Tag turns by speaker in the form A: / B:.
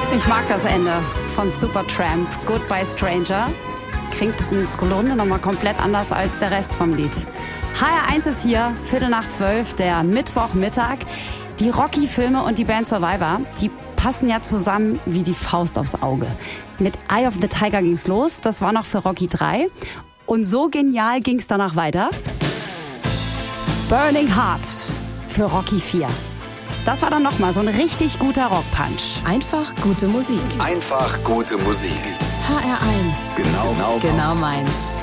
A: Ich mag das Ende von Supertramp, Goodbye Stranger. Klingt im Grunde nochmal komplett anders als der Rest vom Lied. HR1 ist hier, 11:45, der Mittwochmittag. Die Rocky-Filme und die Band Survivor, die passen ja zusammen wie die Faust aufs Auge. Mit Eye of the Tiger ging's los, das war noch für Rocky 3. Und so genial ging's danach weiter. Burning Heart für Rocky 4. Das war dann nochmal so ein richtig guter Rockpunch.
B: Einfach gute Musik.
C: Einfach gute Musik.
B: HR1.
C: Genau
B: meins.